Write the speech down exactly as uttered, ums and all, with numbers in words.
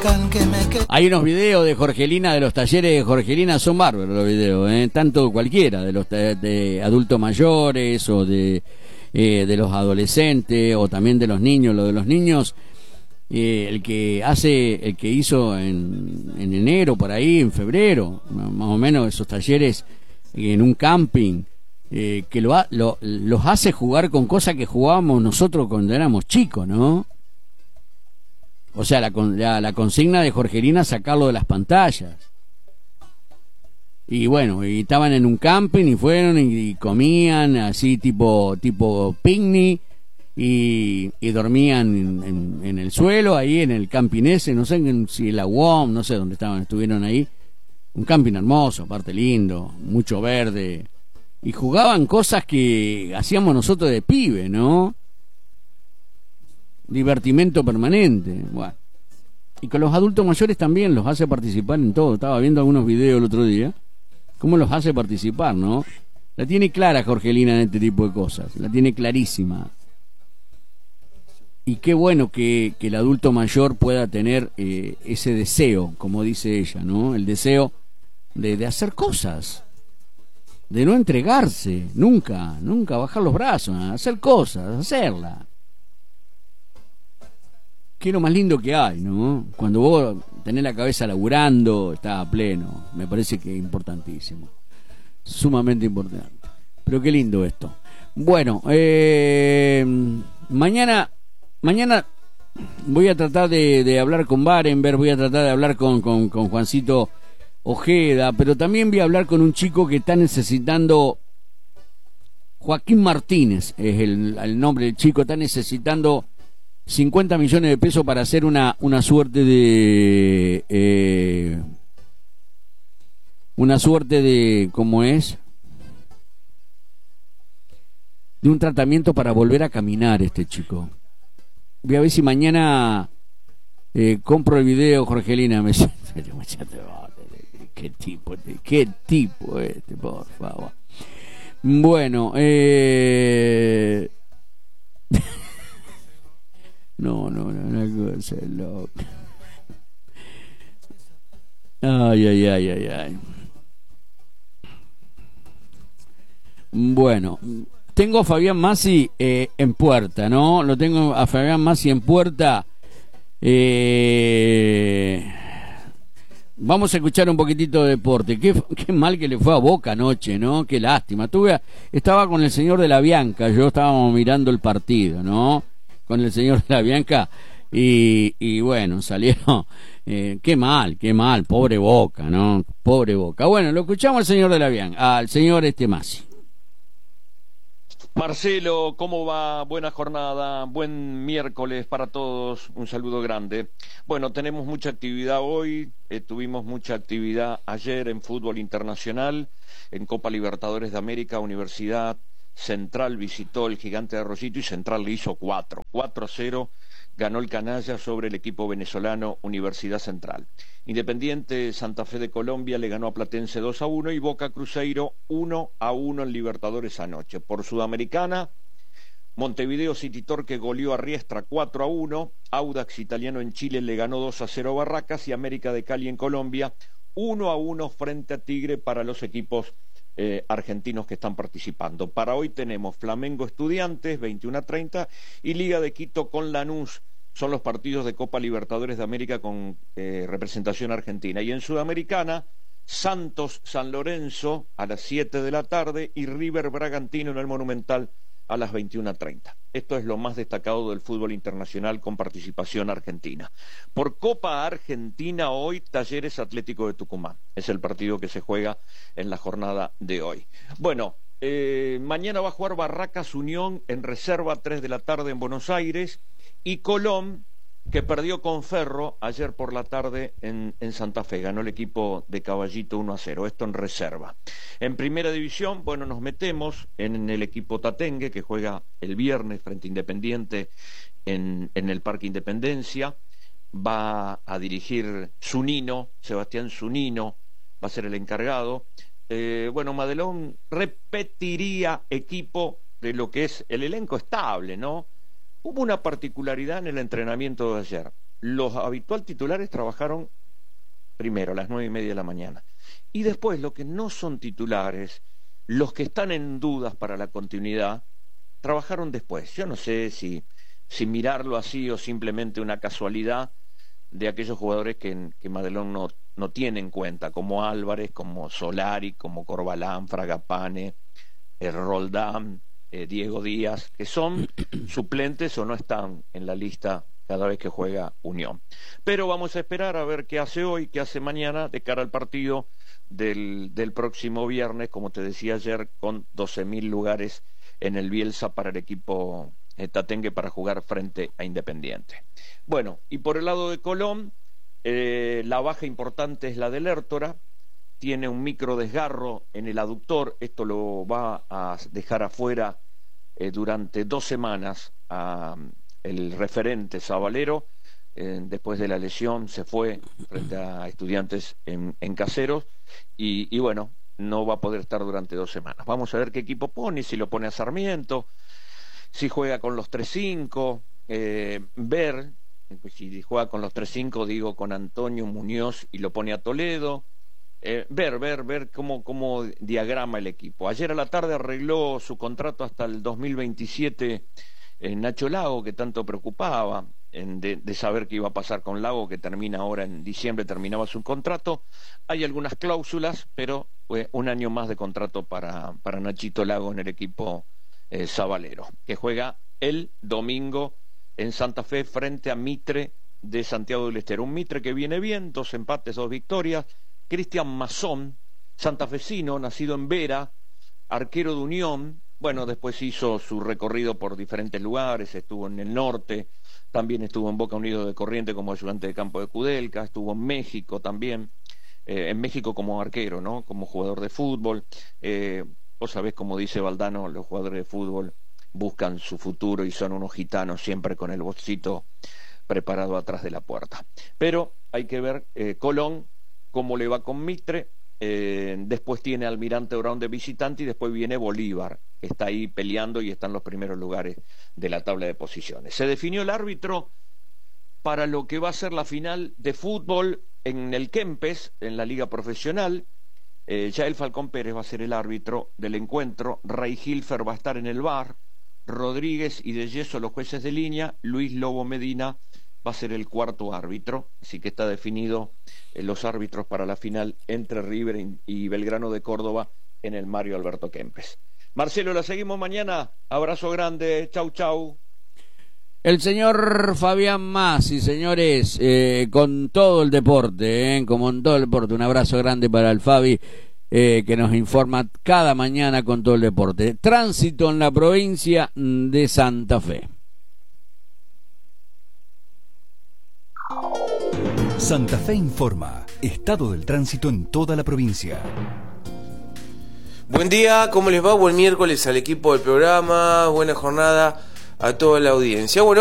Hay unos videos de Jorgelina, de los talleres de Jorgelina, son bárbaros los videos, ¿eh? Tanto cualquiera, de los de adultos mayores o de, eh, de los adolescentes o también de los niños. Lo de los niños, eh, el que hace, el que hizo en, en enero, por ahí, en febrero, más o menos, esos talleres en un camping, eh, que lo, lo, los hace jugar con cosas que jugábamos nosotros cuando éramos chicos, ¿no? O sea, la, la, la consigna de Jorgelina, sacarlo de las pantallas. Y bueno, y estaban en un camping y fueron y, y comían así tipo tipo picnic y, y dormían en, en, en el suelo, ahí en el camping ese, no sé si la U O M, no sé dónde estaban, estuvieron ahí. Un camping hermoso, aparte lindo, mucho verde. Y jugaban cosas que hacíamos nosotros de pibe, ¿no? Divertimento permanente. Bueno, y con los adultos mayores también los hace participar en todo. Estaba viendo algunos videos el otro día, cómo los hace participar, ¿no? La tiene clara Jorgelina en este tipo de cosas, la tiene clarísima. Y qué bueno que, que el adulto mayor pueda tener eh, ese deseo, como dice ella, ¿no? El deseo de, de hacer cosas, de no entregarse, nunca, nunca bajar los brazos, hacer cosas, hacerlas. Que es lo más lindo que hay, ¿no? Cuando vos tenés la cabeza laburando, está a pleno. Me parece que es importantísimo. Sumamente importante. Pero qué lindo esto. Bueno, eh, mañana, mañana voy a tratar de, de hablar con Barenberg, voy a tratar de hablar con, con, con Juancito Ojeda, pero también voy a hablar con un chico que está necesitando, Joaquín Martínez es el, el nombre del chico, está necesitando cincuenta millones de pesos para hacer una, una suerte de eh, una suerte de ¿cómo es? De un tratamiento para volver a caminar este chico. Voy a ver si mañana eh, compro el video, Jorgelina. Me... qué tipo, qué tipo este, por favor. Bueno, eh No, no, no, una cosa loca. Ay, ay, ay, ay, ay. Bueno, tengo a Fabián Massi eh, en puerta, ¿no? Lo tengo a Fabián Massi en puerta. Eh... Vamos a escuchar un poquitito de deporte. Qué, qué mal que le fue a Boca anoche, ¿no? Qué lástima. Tuve, estaba con el señor de la Bianca, yo estábamos mirando el partido, ¿no? Con el señor de la Bianca y, y bueno, salieron, eh, qué mal, qué mal, pobre Boca, ¿no? Pobre Boca. Bueno, lo escuchamos al señor de la Bianca, al señor este Massi. Marcelo, ¿cómo va? Buena jornada, buen miércoles para todos, un saludo grande. Bueno, tenemos mucha actividad hoy, eh, tuvimos mucha actividad ayer en fútbol internacional, en Copa Libertadores de América, Universidad Central visitó el Gigante de Arroyito y Central le hizo cuatro. cuatro a cero ganó el canalla sobre el equipo venezolano Universidad Central. Independiente Santa Fe de Colombia le ganó a Platense dos a uno y Boca Cruzeiro uno a uno en Libertadores anoche. Por Sudamericana, Montevideo City Torque goleó a Riestra cuatro a uno, Audax Italiano en Chile le ganó dos a cero a Barracas y América de Cali en Colombia uno a uno frente a Tigre para los equipos Eh, argentinos que están participando. Para hoy tenemos Flamengo Estudiantes, veintiuno a treinta, y Liga de Quito con Lanús. Son los partidos de Copa Libertadores de América con eh, representación argentina. Y en Sudamericana, Santos San Lorenzo a las siete de la tarde y River Bragantino en el Monumental a las veintiuno a treinta. Esto es lo más destacado del fútbol internacional con participación argentina. Por Copa Argentina hoy, Talleres Atlético de Tucumán. Es el partido que se juega en la jornada de hoy. Bueno, eh, mañana va a jugar Barracas Unión en reserva, tres de la tarde en Buenos Aires, y Colón, que perdió con Ferro ayer por la tarde en, en Santa Fe. Ganó el equipo de Caballito uno a cero, esto en reserva. En primera división, bueno, nos metemos en el equipo Tatengue, que juega el viernes frente a Independiente en, en el Parque Independencia. Va a dirigir Zunino, Sebastián Zunino, va a ser el encargado. Eh, bueno, Madelón repetiría equipo de lo que es el elenco estable, ¿no? Hubo una particularidad en el entrenamiento de ayer. los habitual titulares trabajaron primero a las nueve y media de la mañana. Y después, los que no son titulares, los que están en dudas para la continuidad, trabajaron después. Yo no sé si, si mirarlo así o simplemente una casualidad de aquellos jugadores que, que Madelón no, no tiene en cuenta, como Álvarez, como Solari, como Corbalán, Fragapane, eh, Roldán, eh, Diego Díaz, que son suplentes o no están en la lista cada vez que juega Unión. Pero vamos a esperar a ver qué hace hoy, qué hace mañana, de cara al partido del, del próximo viernes, como te decía ayer, con doce mil lugares en el Bielsa para el equipo tatengue para jugar frente a Independiente. Bueno, y por el lado de Colón, eh, la baja importante es la del Lertora, tiene un micro desgarro en el aductor, esto lo va a dejar afuera eh, durante dos semanas a el referente Zabalero, eh, después de la lesión se fue frente a Estudiantes en, en Caseros, y, y bueno, no va a poder estar durante dos semanas. Vamos a ver qué equipo pone, si lo pone a Sarmiento, si juega con los tres cinco, eh, ver, pues si juega con los tres cinco, digo con Antonio Muñoz y lo pone a Toledo, eh, ver, ver, ver cómo, cómo diagrama el equipo. Ayer a la tarde arregló su contrato hasta el dos mil veintisiete eh, Nacho Lago, que tanto preocupaba en de, de saber qué iba a pasar con Lago, que termina ahora en diciembre, terminaba su contrato. Hay algunas cláusulas, pero eh, un año más de contrato para, para Nachito Lago en el equipo Eh, Zabalero, que juega el domingo en Santa Fe frente a Mitre de Santiago del Estero. Un Mitre que viene bien, dos empates, dos victorias. Cristian Mazón, santafesino, nacido en Vera, arquero de Unión. Bueno, después hizo su recorrido por diferentes lugares, estuvo en el norte, también estuvo en Boca Unido de Corriente como ayudante de campo de Kudelka, estuvo en México también, eh, en México como arquero, ¿no? Como jugador de fútbol. Eh, Vos sabés, como dice Valdano, los jugadores de fútbol buscan su futuro y son unos gitanos siempre con el bolsito preparado atrás de la puerta. Pero hay que ver eh, Colón, cómo le va con Mitre, eh, después tiene Almirante Brown de visitante y después viene Bolívar, que está ahí peleando y está en los primeros lugares de la tabla de posiciones. Se definió el árbitro para lo que va a ser la final de fútbol en el Kempes, en la liga profesional. Eh, ya el Falcón Pérez va a ser el árbitro del encuentro, Ray Hilfer va a estar en el V A R, Rodríguez y De Yeso los jueces de línea, Luis Lobo Medina va a ser el cuarto árbitro, así que está definido eh, los árbitros para la final entre River y Belgrano de Córdoba en el Mario Alberto Kempes. Marcelo, la seguimos mañana, abrazo grande, chau chau. El señor Fabián Massi, señores, eh, con todo el deporte, eh, como en todo el deporte, un abrazo grande para el Fabi, eh, que nos informa cada mañana con todo el deporte. Tránsito en la provincia de Santa Fe. Santa Fe informa, estado del tránsito en toda la provincia. Buen día, ¿cómo les va? Buen miércoles al equipo del programa, buena jornada a toda la audiencia. Bueno,